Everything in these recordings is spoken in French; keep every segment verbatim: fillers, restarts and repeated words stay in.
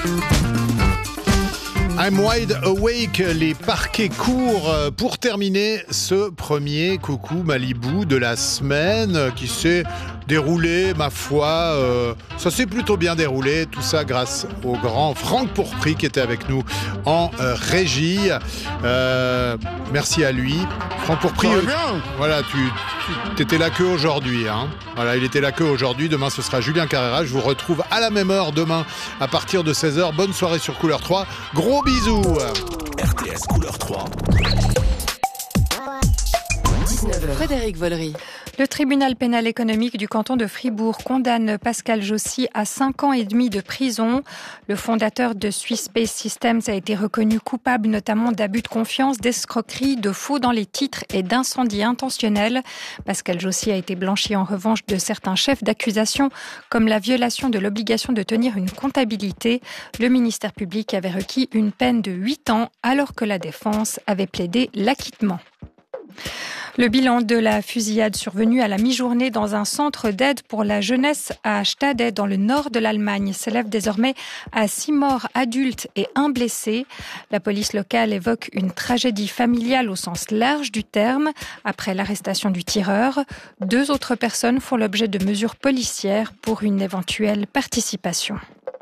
I'm wide awake, les parquets courts pour terminer ce premier Coucou Malibu de la semaine qui s'est déroulé, ma foi, euh, ça s'est plutôt bien déroulé, tout ça grâce au grand Franck Pourpry qui était avec nous en euh, régie. Euh, merci à lui. Franck Pourpry, euh, voilà, tu, tu étais là que aujourd'hui, hein. Voilà, il était là que aujourd'hui. Demain, ce sera Julien Carrera. Je vous retrouve à la même heure demain à partir de seize heures. Bonne soirée sur Couleur trois. Gros bisous. R T S Couleur trois. dix-neuf heures. Frédéric Vollery. Le tribunal pénal économique du canton de Fribourg condamne Pascal Jossy à cinq ans et demi de prison. Le fondateur de Swiss Space Systems a été reconnu coupable notamment d'abus de confiance, d'escroquerie, de faux dans les titres et d'incendie intentionnel. Pascal Jossy a été blanchi en revanche de certains chefs d'accusation, comme la violation de l'obligation de tenir une comptabilité. Le ministère public avait requis une peine de huit ans alors que la défense avait plaidé l'acquittement. Le bilan de la fusillade survenue à la mi-journée dans un centre d'aide pour la jeunesse à Stade, dans le nord de l'Allemagne, s'élève désormais à six morts adultes et un blessé. La police locale évoque une tragédie familiale au sens large du terme. Après l'arrestation du tireur, deux autres personnes font l'objet de mesures policières pour une éventuelle participation.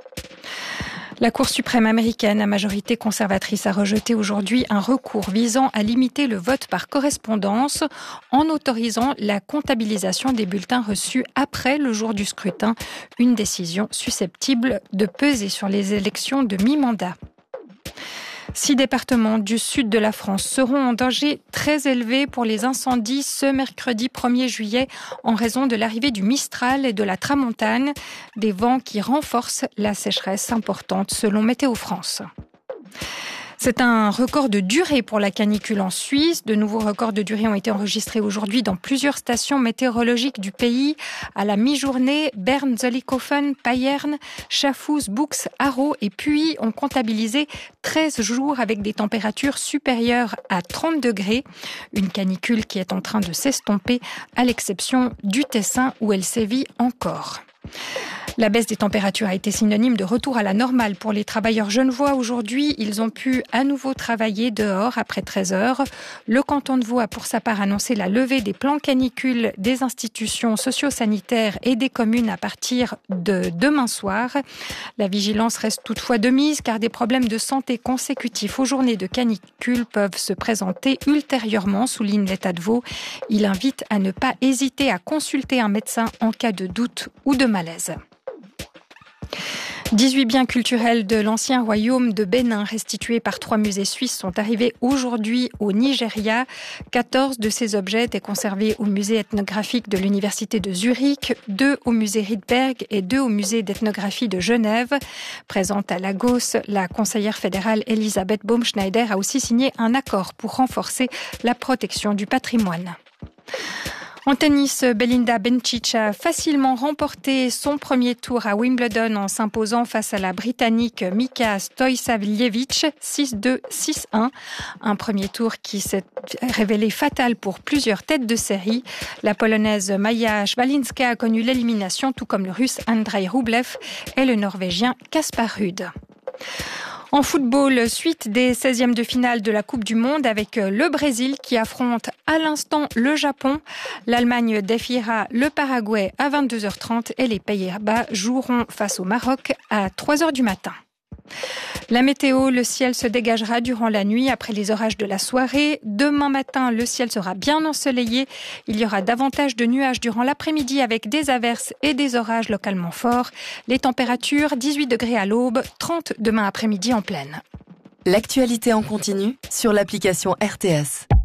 La Cour suprême américaine, à majorité conservatrice, a rejeté aujourd'hui un recours visant à limiter le vote par correspondance en autorisant la comptabilisation des bulletins reçus après le jour du scrutin, une décision susceptible de peser sur les élections de mi-mandat. Six départements du sud de la France seront en danger très élevé pour les incendies ce mercredi premier juillet en raison de l'arrivée du Mistral et de la Tramontane, des vents qui renforcent la sécheresse importante selon Météo France. C'est un record de durée pour la canicule en Suisse. De nouveaux records de durée ont été enregistrés aujourd'hui dans plusieurs stations météorologiques du pays. À la mi-journée, Berne, Zollikofen, Payerne, Schaffhouse, Bux, Haro et Puy ont comptabilisé treize jours avec des températures supérieures à trente degrés. Une canicule qui est en train de s'estomper, à l'exception du Tessin où elle sévit encore. La baisse des températures a été synonyme de retour à la normale pour les travailleurs genevois. Aujourd'hui, ils ont pu à nouveau travailler dehors après treize heures. Le canton de Vaud a pour sa part annoncé la levée des plans canicules des institutions socio-sanitaires et des communes à partir de demain soir. La vigilance reste toutefois de mise car des problèmes de santé consécutifs aux journées de canicule peuvent se présenter ultérieurement, souligne l'État de Vaud. Il invite à ne pas hésiter à consulter un médecin en cas de doute ou de malaise. dix-huit biens culturels de l'ancien royaume de Bénin restitués par trois musées suisses sont arrivés aujourd'hui au Nigeria. quatorze de ces objets étaient conservés au musée ethnographique de l'université de Zurich, deux au musée Rydberg et deux au musée d'ethnographie de Genève. Présente à Lagos, la conseillère fédérale Elisabeth Baumschneider a aussi signé un accord pour renforcer la protection du patrimoine. En tennis, Belinda Bencic a facilement remporté son premier tour à Wimbledon en s'imposant face à la Britannique Mika Stojsavljevic six deux six un. Un premier tour qui s'est révélé fatal pour plusieurs têtes de série. La Polonaise Maja Swalinska a connu l'élimination, tout comme le Russe Andrei Rublev et le Norvégien Kaspar Ruud. En football, suite des seizièmes de finale de la Coupe du Monde avec le Brésil qui affronte à l'instant le Japon. L'Allemagne défiera le Paraguay à vingt-deux heures trente et les Pays-Bas joueront face au Maroc à trois heures du matin. La météo, le ciel se dégagera durant la nuit après les orages de la soirée. Demain matin, le ciel sera bien ensoleillé. Il y aura davantage de nuages durant l'après-midi avec des averses et des orages localement forts. Les températures, dix-huit degrés à l'aube, trente demain après-midi en pleine. L'actualité en continu sur l'application R T S.